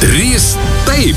3 taip.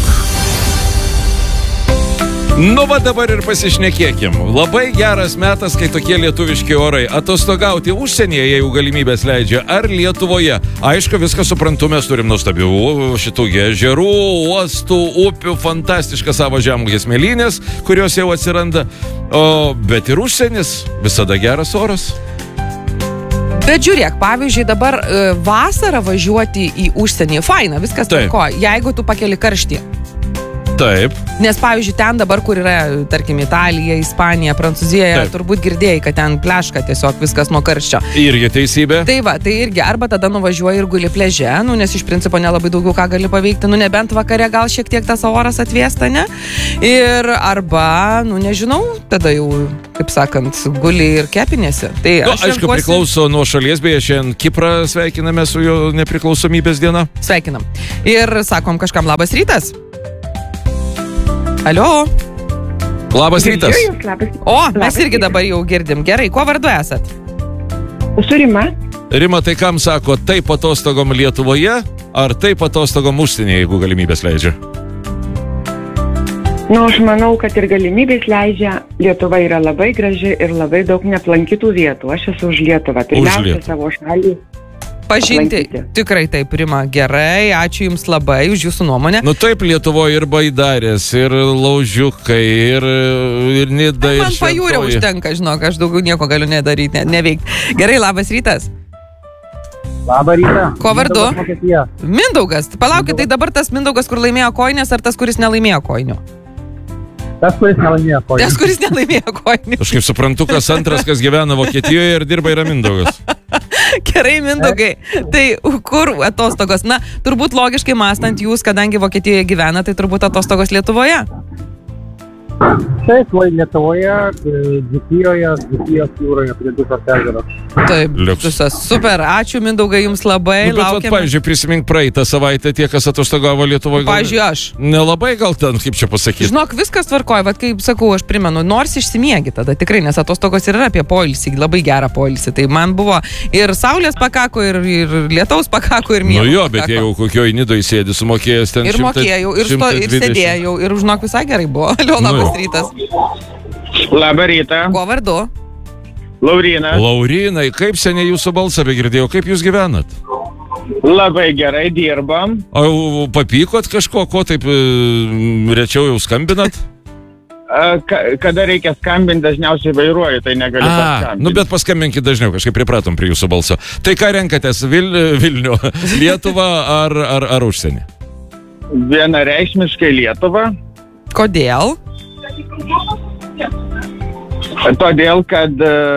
Nu, va dabar ir pasišnekėkim. Labai geras metas, kai tokie lietuviški orai. Atostogauti užsienyje, jeigu galimybės leidžia, ar Lietuvoje. Aišku, viską suprantu, mes turim nuostabių šitų ežerų, uostų, upių, fantastiškas savo žemugės mėlynės, kurios jau atsiranda. Bet ir užsienis visada geras oras. Bet žiūrėk, pavyzdžiui, dabar vasarą važiuoti į užsienį. Faina, viskas tvarko, jeigu tu pakeli karštį. Taip. Nes, pavyzdžiui, ten dabar, kur yra, tarkim, Italija, Ispanija, Prancūzija, turbūt girdėjai, kad ten pleška tiesiog viskas nuo karščio. Irgi teisybė. Tai va, tai irgi arba tada nuvažiuoji ir guli pliaže, nes iš principo nelabai daugiau ką gali paveikti, nebent vakare gal šiek tiek tas oras atvėsta, ne? Ir arba, nežinau, tada jau, kaip sakant, guli ir kepinėsi. Tai aišku, priklauso nuo šalies, beje, šiandien Kiprą sveikiname su jo nepriklausomybės diena. Sveikinam. Ir sakom kažkam labas rytas. Alio. Labas rytas. Mes irgi dabar jau girdim. Gerai, kuo vardu esat? Esu Rima. Rima, tai kam sako, taip atostogom Lietuvoje, ar taip atostogom užsienyje, jeigu galimybės leidžia? Aš manau, kad ir galimybės leidžia. Lietuva yra labai graži ir labai daug neaplankytų vietų. Aš esu už Lietuvą. Pirmiausia, savo šalį pažinti. Tikrai taip, Rima, gerai, ačiū Jums labai už Jūsų nuomonę. Taip, Lietuvoje ir Baidarės, ir Laužiukai, ir Nida, ir man pajūrio užtenka, žinok, aš daugiau nieko galiu nedaryti, neveikti. Gerai, labas rytas. Labą rytą. Ko vardu? Mindaugas. Palaukit, tai dabar tas Mindaugas, kur laimėjo kojinės, ar tas, kuris nelaimėjo kojinių? Tas, kuris nelaimėjo kojinių. Tas, kuris nelaimėjo kojinių. Aš kaip suprantu, kas antras, kas gyvena Vokietijoje ir dirba, yra Mindaugas. Gerai, Mindaugai. Tai kur atostogos? Turbūt logiškai mąstant jūs, kadangi Vokietijoje gyvena, tai turbūt atostogos Lietuvoje. Taip, Lietuvoje, Dzūkijoje jūroje, prie Dusos ežero. Taip, Dusas. Super, ačiū Mindaugai Jums labai. Bet, pavyzdžiui, prisimink praeitą savaitę tie, kas atostogavo Lietuvoje. Pavyzdžiui, aš. Nelabai gal ten, kaip čia pasakyti. Žinok, viskas tvarkoja, kaip sakau, aš primenu, nors išsimiegi tada, tikrai, nes atostogos yra apie poilsį, labai gerą poilsį. Tai man buvo ir saulės pakako, ir lietaus pakako, ir miego. Jo, bet jeigu kokioje Nidoje sėdi, sumokėjęs ten 100. Ir mokėjau, ir sėdėjau, ir žinok, visai gerai buvo. Rytas. Labą rytą. Kuo vardu? Lauryna. Laurynai, kaip seniai jūsų balsą begirdėjau, kaip jūs gyvenat? Labai gerai dirbam. O papykot kažko, ko taip rečiau jau skambinat? Kada reikia skambinti, dažniausiai vairuoju, tai negaliu paskambinti. Bet paskambinkit dažniau, kažkaip pripratom prie jūsų balso. Tai ką renkatės, Vilnių, Lietuvą ar užsienį? Vienareikšmiškai Lietuvą. Kodėl? Todėl, kad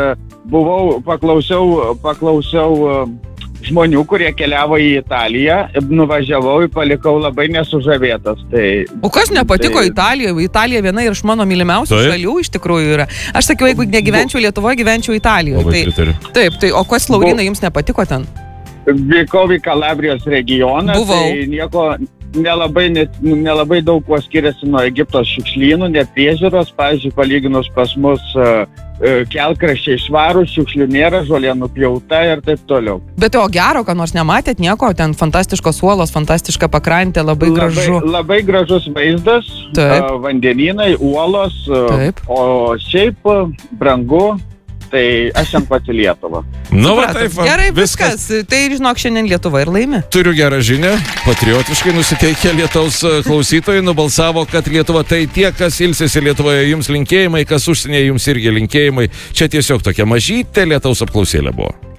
paklausiau žmonių, kurie keliavo į Italiją, nuvažiavau ir palikau labai nesužavėtas. O kas nepatiko Italijoje? Italija viena iš mano mylimiausių šalių iš tikrųjų yra. Aš sakiau, jeigu negyvenčiau Lietuvoje, gyvenčiau Italijoje. Taip, o kas, Laurina, jums nepatiko ten? Vykau į Kalabrijos regioną. Buvau. Tai nieko nelabai daug kuo skiriasi nuo Egiptos šiukšlynų, nepriežiūros, pavyzdžiui, palyginus pas mus kelkraščiai švarūs, šiukšlių nėra, žolė nupjauta ir taip toliau. Bet o gero, ką nors nematėt nieko, ten fantastiškos uolos, fantastiška pakrantė, labai gražu. Labai gražus vaizdas, vandenynai, uolos, o šiaip brangu. Tai aš jam pati Lietuvą. Gerai, viskas. Tai, žinok, šiandien Lietuva ir laimi. Turiu gerą žinią. Patriotiškai nusiteikę Lietaus klausytojai nubalsavo, kad Lietuva tai tie, kas ilsisi Lietuvoje, jums linkėjimai, kas užsienyje, jums irgi linkėjimai. Čia tiesiog tokia mažytė Lietaus apklausėlė buvo.